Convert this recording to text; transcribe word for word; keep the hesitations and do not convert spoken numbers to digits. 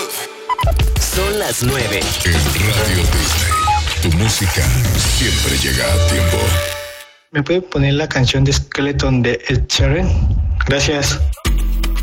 Son las nueve. En Radio Disney, tu música siempre llega a tiempo. ¿Me puede poner la canción de Skeleton de Ed Sheeran? Gracias.